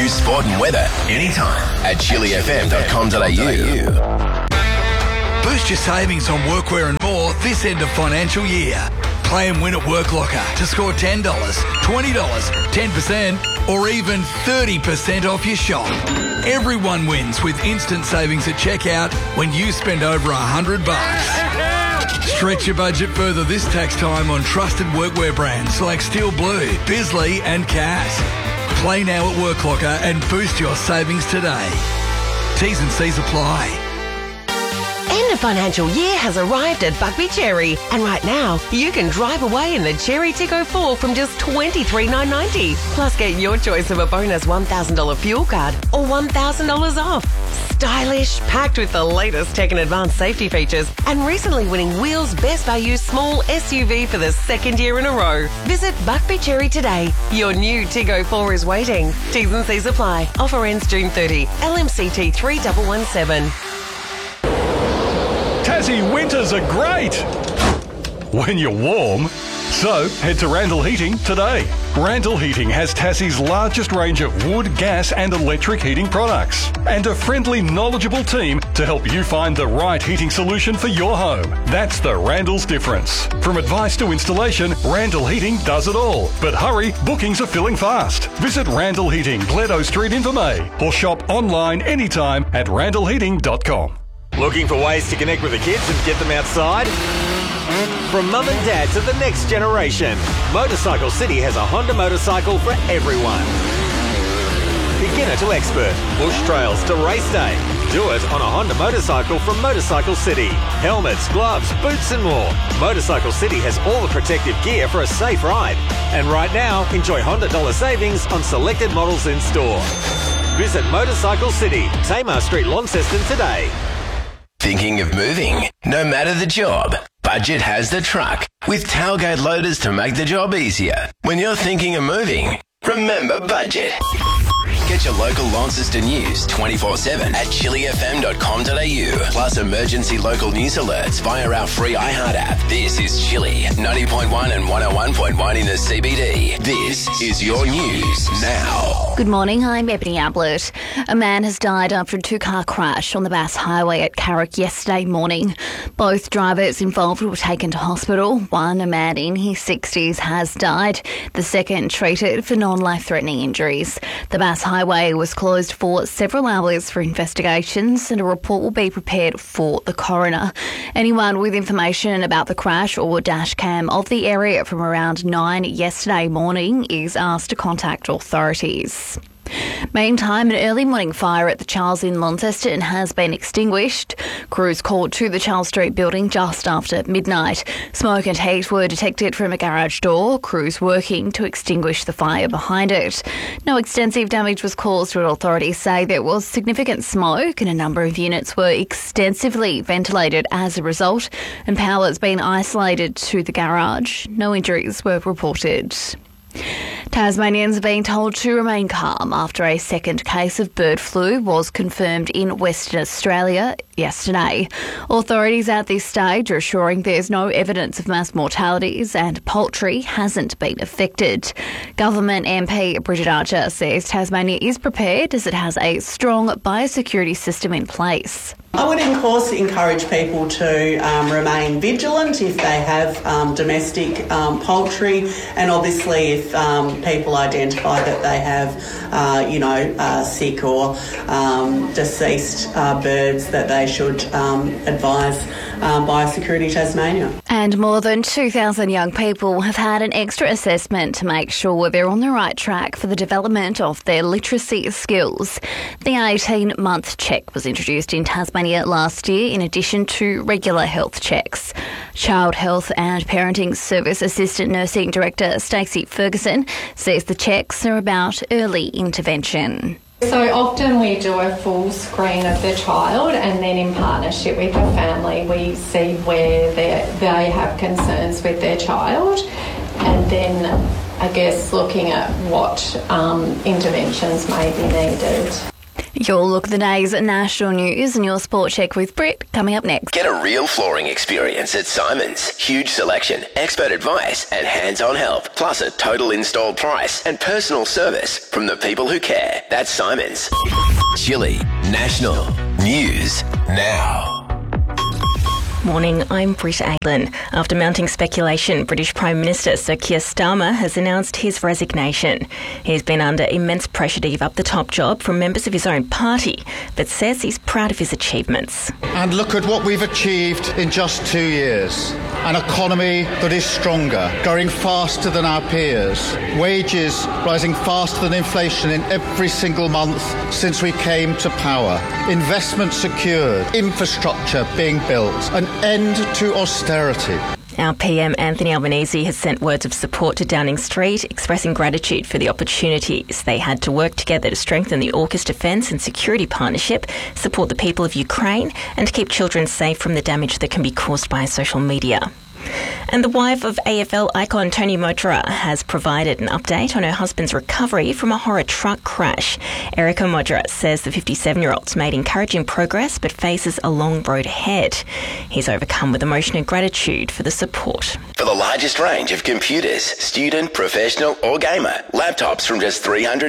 News, sport and weather anytime at chillyfm.com.au. Boost your savings on workwear and more this end of financial year. Play and win at WorkLocker to score $10, $20, 10% or even 30% off your shop. Everyone wins with instant savings at checkout when you spend over $100. Stretch your budget further this tax time on trusted workwear brands like Steel Blue, Bisley and Cass. Play now at WorkLocker and boost your savings today. T's and C's apply. End of financial year has arrived at Buckby Cherry, and right now you can drive away in the Cherry Tiggo 4 from just $23,990. Plus get your choice of a bonus $1,000 fuel card or $1,000 off. Stylish, packed with the latest tech and advanced safety features, and recently winning Wheels Best Value Small SUV for the second year in a row. Visit Buckby Cherry today. Your new Tiggo 4 is waiting. T's and C's apply. Offer ends June 30. LMCT 3117. Tassie winters are great when you're warm. So head to Randall Heating today. Randall Heating has Tassie's largest range of wood, gas and electric heating products and a friendly, knowledgeable team to help you find the right heating solution for your home. That's the Randall's difference. From advice to installation, Randall Heating does it all. But hurry, bookings are filling fast. Visit Randall Heating, Gledo Street in Vermey, or shop online anytime at randallheating.com. Looking for ways to connect with the kids and get them outside? From mum and dad to the next generation, Motorcycle City has a Honda motorcycle for everyone. Beginner to expert, bush trails to race day. Do it on a Honda motorcycle from Motorcycle City. Helmets, gloves, boots and more. Motorcycle City has all the protective gear for a safe ride. And right now, enjoy Honda dollar savings on selected models in store. Visit Motorcycle City, Tamar Street, Launceston today. Thinking of moving? No matter the job, Budget has the truck with tailgate loaders to make the job easier. When you're thinking of moving, remember Budget. Get your local Launceston news 24/7 at chillyfm.com.au. Plus emergency local news alerts via our free iHeart app. This is Chilly 90.1 and 101.1 in the CBD. This is your news now. Good morning, I'm Ebony Ablett. A man has died after a two-car crash on the Bass Highway at Carrick yesterday morning. Both drivers involved were taken to hospital. One, a man in his 60s, has died. The second treated for non-life-threatening injuries. The Bass Highway was closed for several hours for investigations and a report will be prepared for the coroner. Anyone with information about the crash or dash cam of the area from around 9 yesterday morning is asked to contact authorities. Meantime, an early morning fire at the Charles in Launceston has been extinguished. Crews called to the Charles Street building just after midnight. Smoke and heat were detected from a garage door, crews working to extinguish the fire behind it. No extensive damage was caused, but authorities say there was significant smoke and a number of units were extensively ventilated as a result, and power has been isolated to the garage. No injuries were reported. Tasmanians are being told to remain calm after a second case of bird flu was confirmed in Western Australia yesterday. Authorities at this stage are assuring there's no evidence of mass mortalities and poultry hasn't been affected. Government MP Bridget Archer says Tasmania is prepared as it has a strong biosecurity system in place. I would, of course, encourage people to remain vigilant if they have domestic poultry, and obviously if people identify that they have, sick or deceased birds, that they should advise Biosecurity Tasmania. And more than 2,000 young people have had an extra assessment to make sure they're on the right track for the development of their literacy skills. The 18-month check was introduced in Tasmania last year in addition to regular health checks. Child Health and Parenting Service Assistant Nursing Director Stacey Ferguson says the checks are about early intervention. So often we do a full screen of the child, and then in partnership with the family we see where they have concerns with their child, and then I guess looking at what interventions may be needed. You'll look at the day's national news and your sport check with Brit coming up next. Get a real flooring experience at Simon's. Huge selection, expert advice and hands-on help. Plus a total installed price and personal service from the people who care. That's Simon's. Chili National News Now. Morning, I'm Brit Aylin. After mounting speculation, British Prime Minister Sir Keir Starmer has announced his resignation. He's been under immense pressure to give up the top job from members of his own party, but says he's proud of his achievements. And look at what we've achieved in just 2 years. An economy that is stronger, growing faster than our peers. Wages rising faster than inflation in every single month since we came to power. Investment secured, infrastructure being built, an end to austerity. Our PM Anthony Albanese has sent words of support to Downing Street, expressing gratitude for the opportunities they had to work together to strengthen the AUKUS defence and security partnership, support the people of Ukraine, and to keep children safe from the damage that can be caused by social media. And the wife of AFL icon Tony Modra has provided an update on her husband's recovery from a horror truck crash. Erica Modra says the 57-year-old's made encouraging progress but faces a long road ahead. He's overcome with emotion and gratitude for the support. For the largest range of computers, student, professional or gamer, laptops from just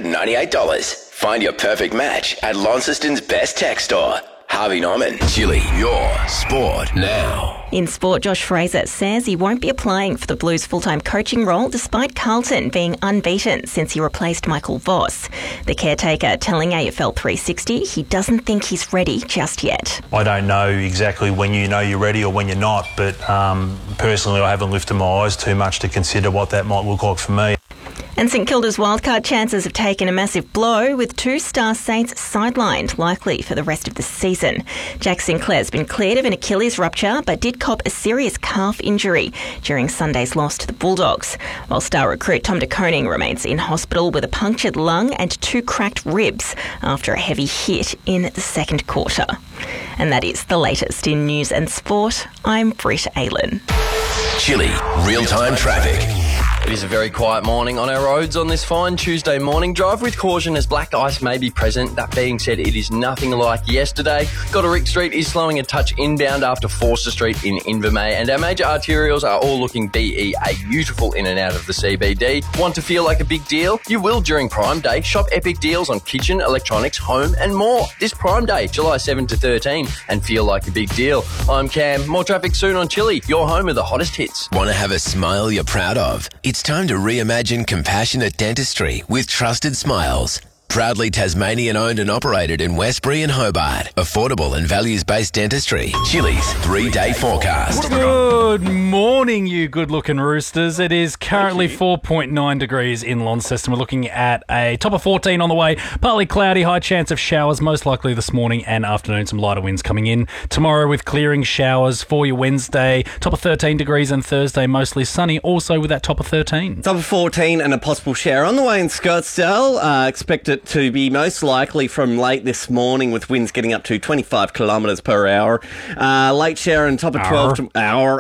$398. Find your perfect match at Launceston's best tech store. Harvey Norman. Chili, your sport now. In sport, Josh Fraser says he won't be applying for the Blues full-time coaching role despite Carlton being unbeaten since he replaced Michael Voss. The caretaker telling AFL 360 he doesn't think he's ready just yet. I don't know exactly when you know you're ready or when you're not, but personally I haven't lifted my eyes too much to consider what that might look like for me. And St Kilda's wildcard chances have taken a massive blow, with 2-star Saints sidelined, likely for the rest of the season. Jack Sinclair's been cleared of an Achilles rupture, but did cop a serious calf injury during Sunday's loss to the Bulldogs, while star recruit Tom De Koning remains in hospital with a punctured lung and 2 cracked ribs after a heavy hit in the second quarter. And that is the latest in news and sport. I'm Brit Aylin. Chili, real-time traffic. It is a very quiet morning on our roads on this fine Tuesday morning. Drive with caution as black ice may be present. That being said, it is nothing like yesterday. Godderick Street is slowing a touch inbound after Forster Street in Invermay, and our major arterials are all looking BEA beautiful in and out of the CBD. Want to feel like a big deal? You will during Prime Day. Shop epic deals on kitchen, electronics, home and more this Prime Day, July 7 to 13, and feel like a big deal. I'm Cam. More traffic soon on Chili, your home of the hottest hits. Want to have a smile you're proud of? It's time to reimagine compassionate dentistry with Trusted Smiles. Proudly Tasmanian owned and operated in Westbury and Hobart. Affordable and values-based dentistry. Chili's 3-day forecast. Good morning, you good-looking roosters. It is currently 4.9 degrees in Launceston. We're looking at a top of 14 on the way. Partly cloudy, high chance of showers, most likely this morning and afternoon. Some lighter winds coming in. Tomorrow with clearing showers for your Wednesday. Top of 13 degrees, and Thursday mostly sunny, also with that top of 13. Top of 14 and a possible shower on the way in Scottsdale. Expected to be most likely from late this morning, with winds getting up to 25 kilometres per hour. Late shower and top of 12 hour.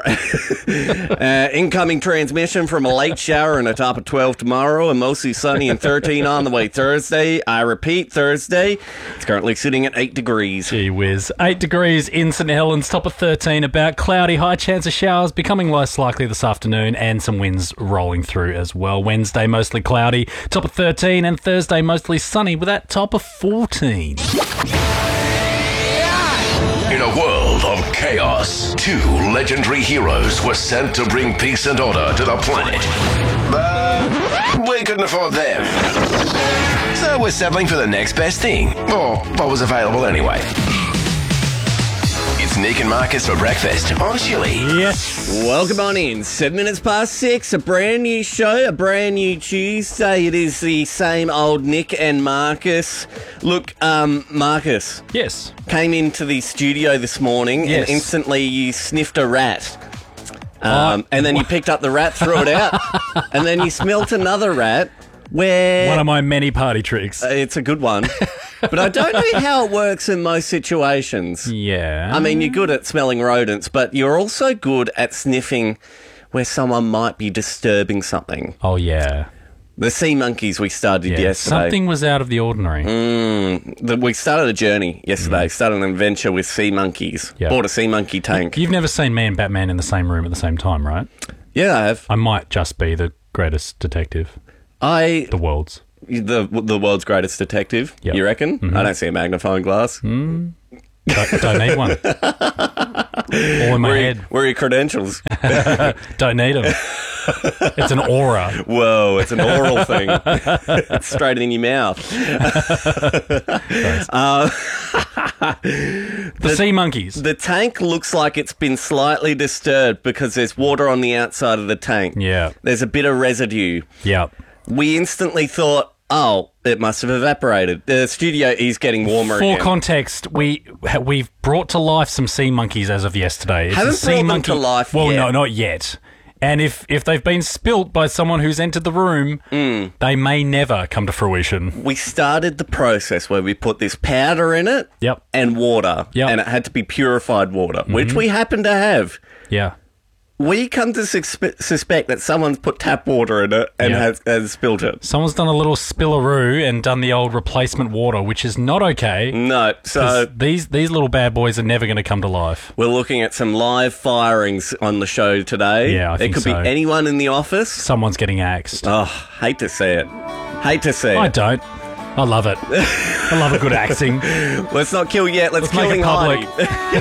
Incoming transmission from a late shower and a top of 12 tomorrow, and mostly sunny and 13 on the way Thursday. I repeat, Thursday. It's currently sitting at 8 degrees. Gee whiz. 8 degrees in St Helens, top of 13, about cloudy, high chance of showers, becoming less likely this afternoon, and some winds rolling through as well. Wednesday mostly cloudy, top of 13, and Thursday mostly sunny with that top of 14. In a world of chaos, 2 legendary heroes were sent to bring peace and order to the planet. But we couldn't afford them. So we're settling for the next best thing, or what was available anyway. It's Nick and Marcus for breakfast on Chili. Yes. Welcome on in. 7 minutes past 6, a brand new show, a brand new Tuesday. It is the same old Nick and Marcus. Look, Marcus. Yes. Came into the studio this morning and instantly you sniffed a rat. And then you picked up the rat, threw it out, and then you smelt another rat. One of my many party tricks. It's a good one. But I don't know how it works in most situations. Yeah. I mean, you're good at smelling rodents, but you're also good at sniffing where someone might be disturbing something. Oh, yeah. The sea monkeys we started yesterday. Something was out of the ordinary. We started a journey yesterday. Started an adventure with sea monkeys. Yeah. Bought a sea monkey tank. You've never seen me and Batman in the same room at the same time, right? Yeah, I have. I might just be the greatest detective. The world's. The world's greatest detective, Yep. you reckon? Mhm. I don't see a magnifying glass. Don't need one. All in my head. Where are your credentials? Don't need them. It's an aura. Whoa, it's an oral thing. It's straight in your mouth. The sea monkeys. The tank looks like it's been slightly disturbed because there's water on the outside of the tank. Yeah. There's a bit of residue. Yeah. We instantly thought, oh, it must have evaporated. The studio is getting warmer For again. context, we've brought to life some sea monkeys as of yesterday. It's Haven't a sea brought them to life Well, yet. no, not yet. And if they've been spilt by someone who's entered the room, they may never come to fruition. We started the process where we put this powder in it and water. And it had to be purified water, which we happen to have. Yeah. We come to suspect that someone's put tap water in it and has spilled it. Someone's done a little spillaroo and done the old replacement water, which is not okay. No, so these little bad boys are never going to come to life. We're looking at some live firings on the show today. Yeah, I think it could so. be anyone in the office. Someone's getting axed. Oh, hate to see it. Hate to see it. I don't. I love it. I love a good axing. Let's not kill yet. Let's kill make it public. Heidi.